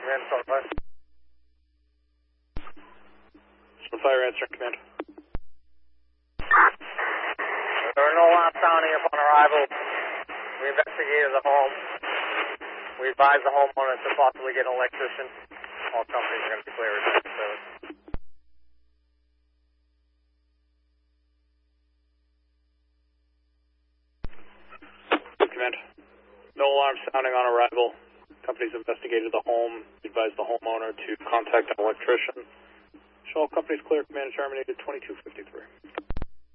Command 25. Fire answer, command. There were no alarms sounding upon arrival. We investigated the home. We advised the homeowner to possibly get an electrician. All companies are going to declare emergency service. Command. No alarm sounding on arrival. Companies investigated the home. Advised the homeowner to contact an electrician. Show all companies clear. Command terminated 2253.